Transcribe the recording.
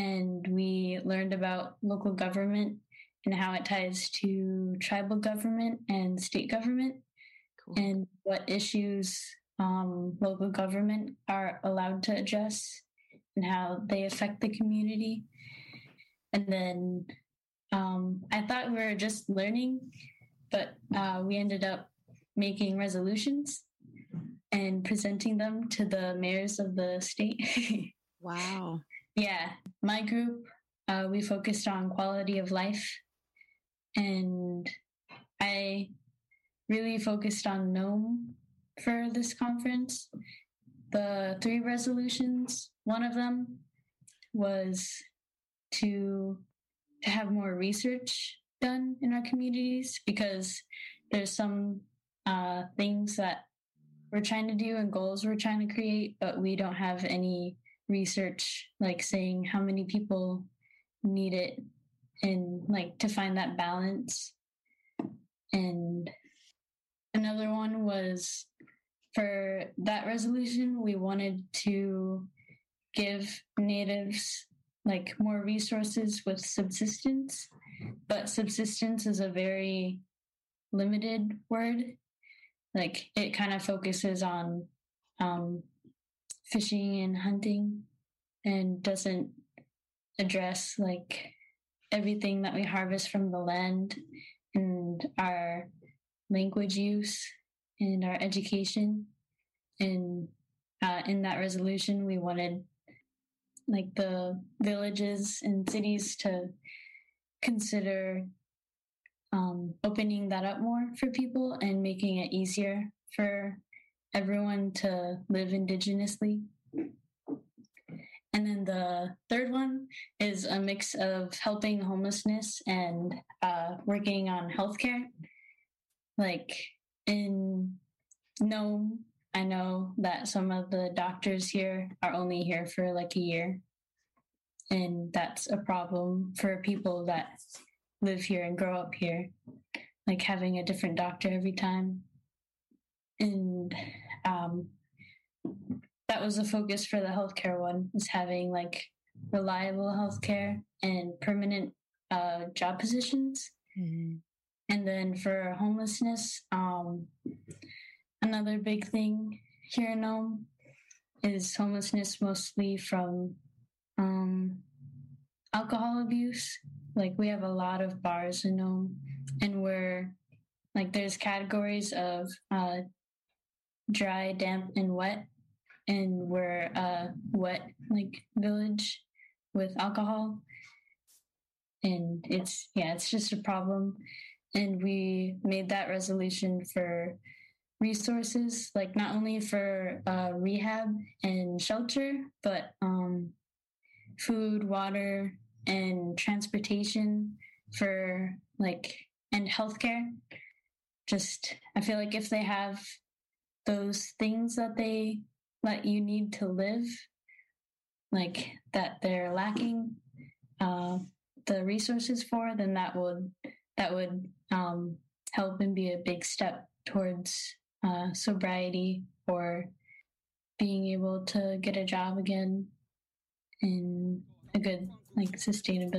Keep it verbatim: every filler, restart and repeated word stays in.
and we learned about local government and how it ties to tribal government and state government, cool. And what issues um, local government are allowed to address and how they affect the community. And then um, I thought we were just learning, but uh, we ended up making resolutions and presenting them to the mayors of the state. Wow. Yeah. My group, uh, we focused on quality of life. And I really focused on Nome for this conference. The three resolutions, one of them was to, to have more research done in our communities, because there's some uh, things that we're trying to do and goals we're trying to create, but we don't have any research like saying how many people need it and like to find that balance. And another one was for that resolution, we wanted to give natives like more resources with subsistence, but subsistence is a very limited word. Like it kind of focuses on um, fishing and hunting and doesn't address like everything that we harvest from the land and our language use and our education. And uh, in that resolution, we wanted like the villages and cities to consider um, opening that up more for people and making it easier for everyone to live indigenously. And then the third one is a mix of helping homelessness and uh, working on healthcare. Like in Nome, I know that some of the doctors here are only here for like a year. And that's a problem for people that live here and grow up here, like having a different doctor every time. And um, that was a focus for the healthcare one, is having like reliable healthcare and permanent uh, job positions. Mm-hmm. And then for homelessness, um, another big thing here in Nome is homelessness mostly from um, alcohol abuse. Like we have a lot of bars in Nome, and we're like there's categories of uh, dry, damp, and wet. And we're a wet like village with alcohol, and it's yeah, it's just a problem. And we made that resolution for resources, like not only for uh, rehab and shelter, but um, food, water, and transportation for like and healthcare. Just I feel like if they have those things that they that you need to live, like that they're lacking uh, the resources for, then that would that would um, help and be a big step towards uh, sobriety or being able to get a job again in a good like sustainability.